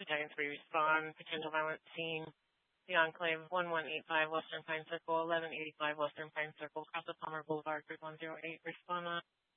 Battalion 3 respond. Potential violent scene. The Enclave, 1185 Western Pine Circle, 1185 Western Pine Circle, across the Palmer Boulevard, Group 108. Respond.